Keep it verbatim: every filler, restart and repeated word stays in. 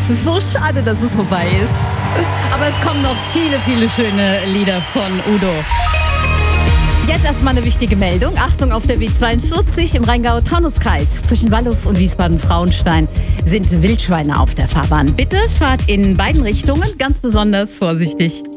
Es ist so schade, dass es vorbei ist. Aber es kommen noch viele, viele schöne Lieder von Udo. Jetzt erstmal eine wichtige Meldung. Achtung, auf der B zweiundvierzig im Rheingau-Taunus-Kreis zwischen Wallow und Wiesbaden-Frauenstein sind Wildschweine auf der Fahrbahn. Bitte fahrt in beiden Richtungen ganz besonders vorsichtig.